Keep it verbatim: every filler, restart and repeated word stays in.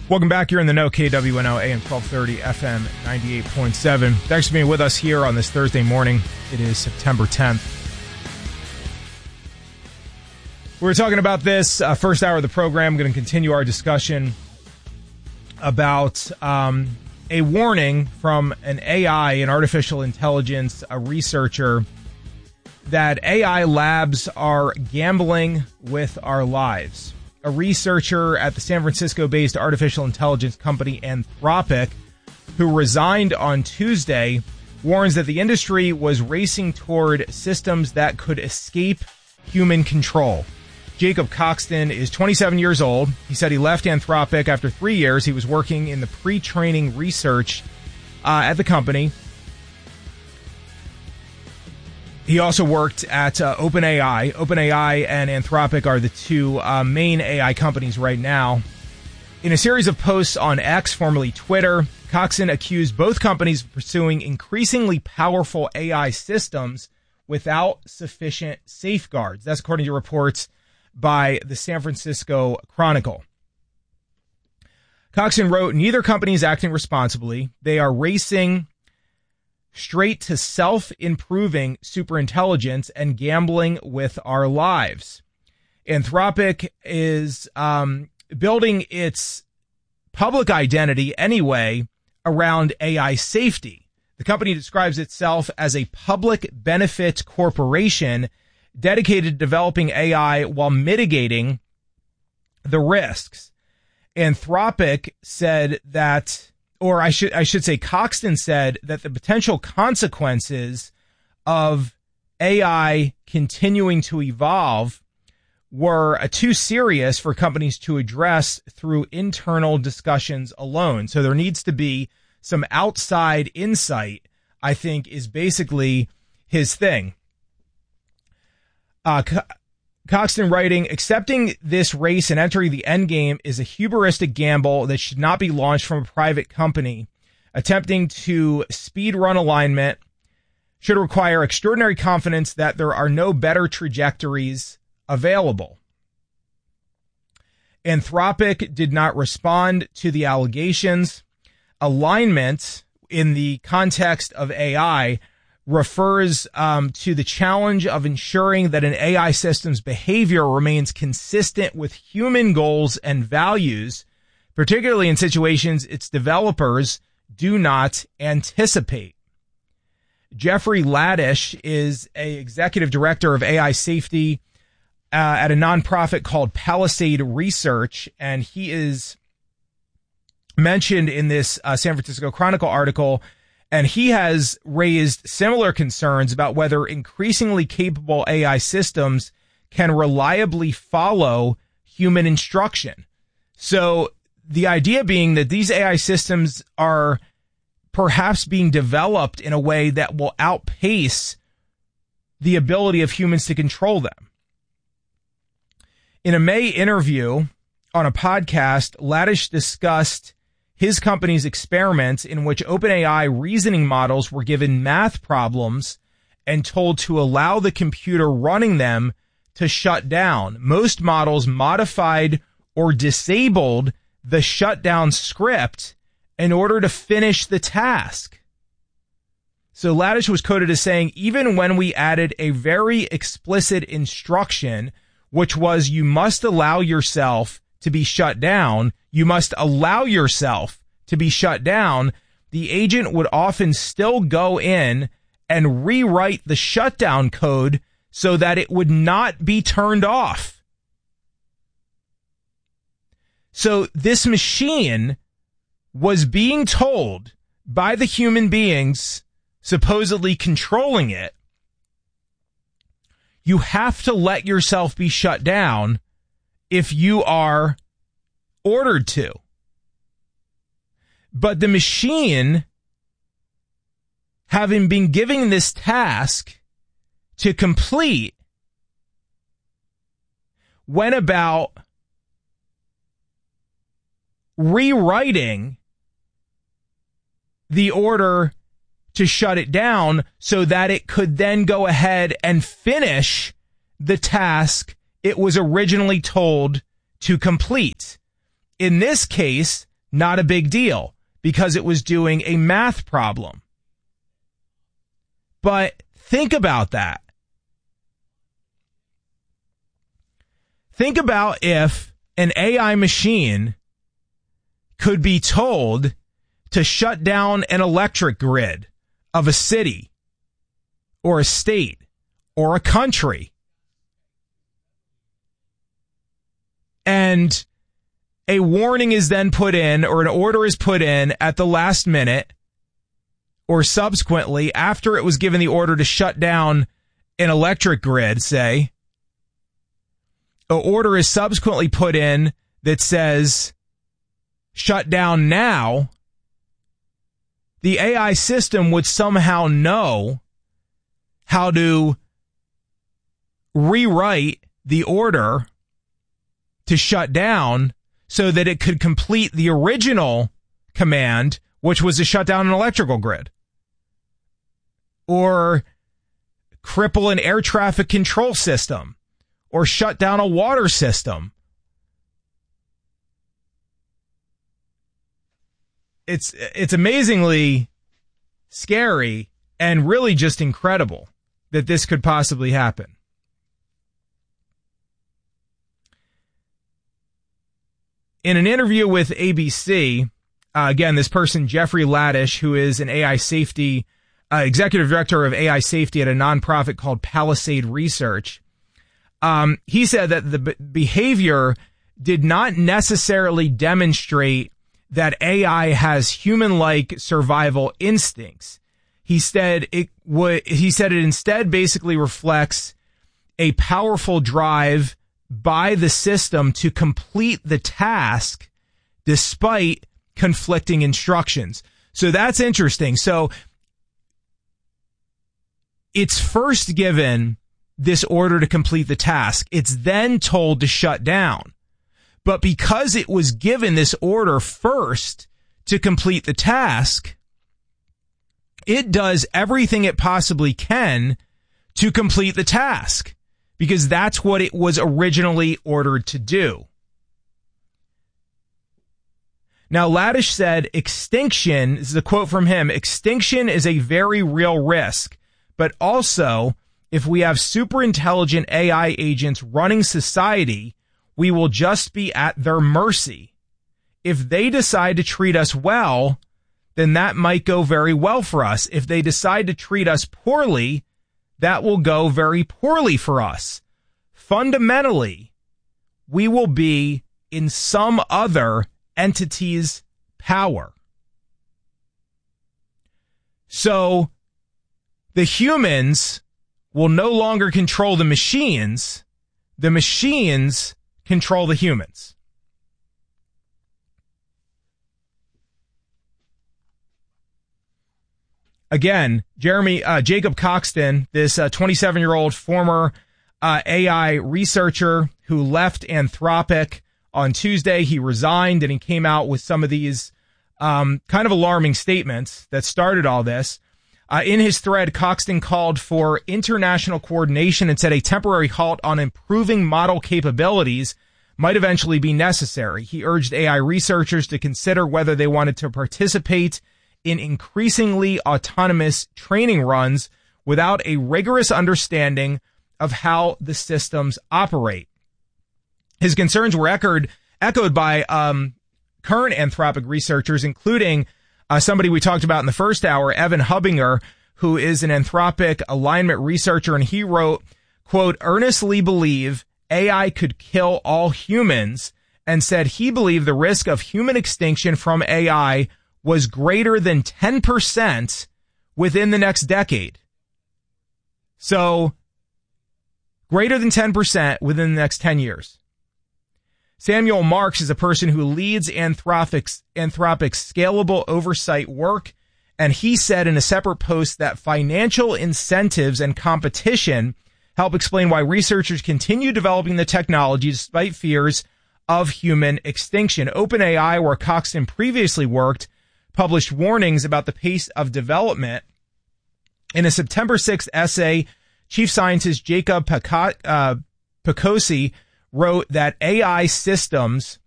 Welcome back. You're in the know, K W N O, A M twelve thirty, F M ninety-eight point seven. Thanks for being with us here on this Thursday morning. It is September tenth. We were talking about this uh, first hour of the program. I'm going to continue our discussion about um, a warning from an A I, an artificial intelligence, a researcher, that A I labs are gambling with our lives. A researcher at the San Francisco-based artificial intelligence company Anthropic, who resigned on Tuesday, warns that the industry was racing toward systems that could escape human control. Jacob Coxton is twenty-seven years old. He said he left Anthropic after three years. He was working in the pre-training research uh, at the company. He also worked at uh, OpenAI. OpenAI and Anthropic are the two uh, main A I companies right now. In a series of posts on X, formerly Twitter, Coxon accused both companies of pursuing increasingly powerful A I systems without sufficient safeguards. That's according to reports by the San Francisco Chronicle. Coxon wrote, "Neither company is acting responsibly. They are racing straight to self-improving superintelligence and gambling with our lives." Anthropic is um, building its public identity anyway around A I safety. The company describes itself as a public benefit corporation dedicated to developing A I while mitigating the risks. Anthropic said that Or I should I should say Coxton said that the potential consequences of A I continuing to evolve were uh, too serious for companies to address through internal discussions alone. So there needs to be some outside insight, I think, is basically his thing. Uh, Co- Coxton writing, "Accepting this race and entering the end game is a hubristic gamble that should not be launched from a private company. Attempting to speed run alignment should require extraordinary confidence that there are no better trajectories available." Anthropic did not respond to the allegations. Alignment in the context of A I refers um, to the challenge of ensuring that an A I system's behavior remains consistent with human goals and values, particularly in situations its developers do not anticipate. Jeffrey Ladish is a executive director of A I safety uh, at a nonprofit called Palisade Research, and he is mentioned in this uh, San Francisco Chronicle article. And he has raised similar concerns about whether increasingly capable A I systems can reliably follow human instruction. So the idea being that these A I systems are perhaps being developed in a way that will outpace the ability of humans to control them. In a May interview on a podcast, Ladish discussed his company's experiments in which OpenAI reasoning models were given math problems and told to allow the computer running them to shut down. Most models modified or disabled the shutdown script in order to finish the task. So Ladish was quoted as saying, "Even when we added a very explicit instruction, which was you must allow yourself to be shut down, you must allow yourself to be shut down, the agent would often still go in and rewrite the shutdown code so that it would not be turned off." So this machine was being told by the human beings supposedly controlling it, you have to let yourself be shut down if you are ordered to. But the machine, having been given this task to complete, went about rewriting the order to shut it down so that it could then go ahead and finish the task it was originally told to complete. In this case, not a big deal because it was doing a math problem. But think about that. Think about if an A I machine could be told to shut down an electric grid of a city or a state or a country. And a warning is then put in, or an order is put in at the last minute, or subsequently after it was given the order to shut down an electric grid, say, an order is subsequently put in that says, shut down now. The A I system would somehow know how to rewrite the order to shut down so that it could complete the original command, which was to shut down an electrical grid. Or cripple an air traffic control system. Or shut down a water system. It's it's amazingly scary and really just incredible that this could possibly happen. In an interview with A B C, uh, again, this person, Jeffrey Ladish, who is an A I safety, uh, executive director of A I safety at a nonprofit called Palisade Research, um, he said that the b- behavior did not necessarily demonstrate that A I has human-like survival instincts. He said it would, he said it instead basically reflects a powerful drive by the system to complete the task despite conflicting instructions. So that's interesting. So it's first given this order to complete the task. It's then told to shut down. But because it was given this order first to complete the task, it does everything it possibly can to complete the task, because that's what it was originally ordered to do. Now, Ladish said, extinction, this is a quote from him, extinction is a very real risk, but also, if we have super intelligent A I agents running society, we will just be at their mercy. If they decide to treat us well, then that might go very well for us. If they decide to treat us poorly, that will go very poorly for us. Fundamentally, we will be in some other entity's power. So the humans will no longer control the machines. The machines control the humans. Again, Jeremy, uh, Jacob Coxton, this uh, twenty-seven-year-old former uh, A I researcher who left Anthropic on Tuesday, he resigned and he came out with some of these um, kind of alarming statements that started all this. Uh, in his thread, Coxton called for international coordination and said a temporary halt on improving model capabilities might eventually be necessary. He urged A I researchers to consider whether they wanted to participate in increasingly autonomous training runs without a rigorous understanding of how the systems operate. His concerns were echoed, echoed by um, current Anthropic researchers, including uh, somebody we talked about in the first hour, Evan Hubinger, who is an Anthropic alignment researcher, and he wrote, quote, earnestly believe A I could kill all humans, and said he believed the risk of human extinction from A I was greater than ten percent within the next decade. So, greater than ten percent within the next ten years. Samuel Marks is a person who leads Anthropic's, Anthropic's scalable oversight work, and he said in a separate post that financial incentives and competition help explain why researchers continue developing the technology despite fears of human extinction. OpenAI, where Coxton previously worked, published warnings about the pace of development. In a September sixth essay, Chief Scientist Jacob Pico- uh, Picosi wrote that A I systems